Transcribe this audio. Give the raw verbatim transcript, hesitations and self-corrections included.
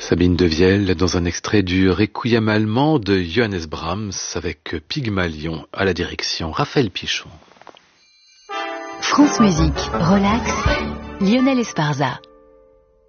Sabine Devielle dans un extrait du Requiem allemand de Johannes Brahms avec Pygmalion à la direction Raphaël Pichon. France Musique, relax, Lionel Esparza.